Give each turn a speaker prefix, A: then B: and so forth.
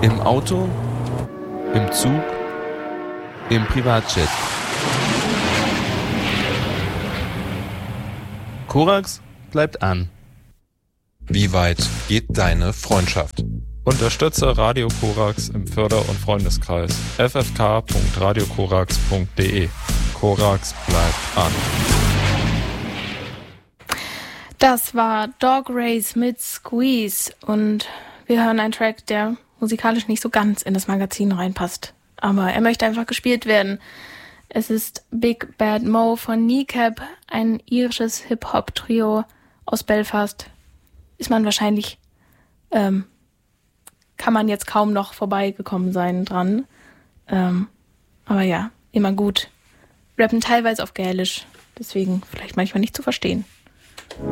A: Im Auto, im Zug, im Privatjet. Korax bleibt an.
B: Wie weit geht deine Freundschaft?
C: Unterstütze Radio Korax im Förder- und Freundeskreis. ffk.radiokorax.de. Korax bleibt an.
D: Das war Dog Race mit Squeeze und wir hören einen Track, der musikalisch nicht so ganz in das Magazin reinpasst. Aber er möchte einfach gespielt werden. Es ist Big Bad Mo von Kneecap, ein irisches Hip-Hop-Trio aus Belfast. Ist man wahrscheinlich, kann man jetzt kaum noch vorbeigekommen sein dran. Aber ja, immer gut. Rappen teilweise auf Gälisch, deswegen vielleicht manchmal nicht zu verstehen.